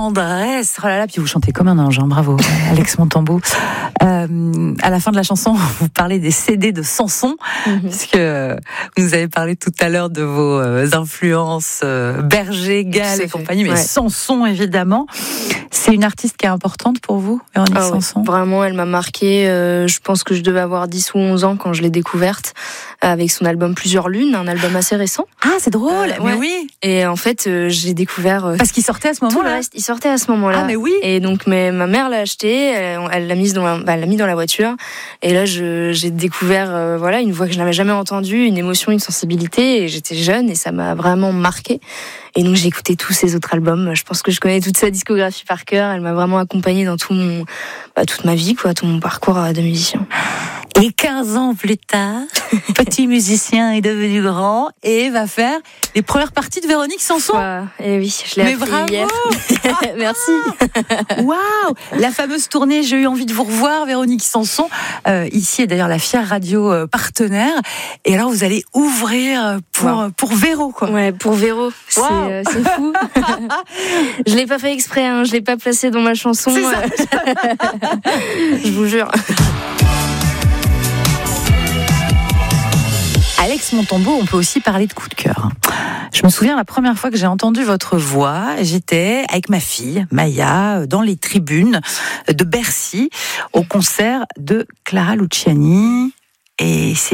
tendresse. Oh là là, puis vous chantez comme un ange, hein, bravo, Alex Montembeault. À la fin de la chanson, vous parlez des CD de Sanson, puisque vous nous avez parlé tout à l'heure de vos influences Berger, Gall et compagnie, mais Sanson évidemment. C'est une artiste qui est importante pour vous, Véronique Sanson? Oui, vraiment, elle m'a marquée. Je pense que je devais avoir 10 ou 11 ans quand je l'ai découverte, avec son album Plusieurs Lunes, un album assez récent. Ah, c'est drôle, mais oui. Et en fait, j'ai découvert... Parce qu'il sortait à ce moment-là. Tout le reste, il sortait à ce moment-là. Ah, mais oui. Et donc, ma mère l'a acheté, elle l'a mis dans la voiture. Et là, j'ai découvert une voix que je n'avais jamais entendue, une émotion, une sensibilité. Et j'étais jeune et ça m'a vraiment marquée. Et donc, j'ai écouté tous ses autres albums. Je pense que je connais toute sa discographie par cœur. Elle m'a vraiment accompagnée dans toute ma vie, tout mon parcours de musicien. Et 15 ans plus tard, petit musicien est devenu grand et va faire les premières parties de Véronique Sanson. Et oui, je l'ai appris hier. Merci. Waouh, la fameuse tournée, j'ai eu envie de vous revoir, Véronique Sanson. Ici est d'ailleurs la fière radio partenaire. Et alors vous allez ouvrir pour Véro, quoi. Ouais, pour Véro. C'est fou. Je l'ai pas fait exprès, hein. Je l'ai pas placé dans ma chanson. C'est ça. Je vous jure. Alex Montembeault, on peut aussi parler de coup de cœur. Je me souviens la première fois que j'ai entendu votre voix, j'étais avec ma fille, Maya, dans les tribunes de Bercy, au concert de Clara Luciani. Et c'est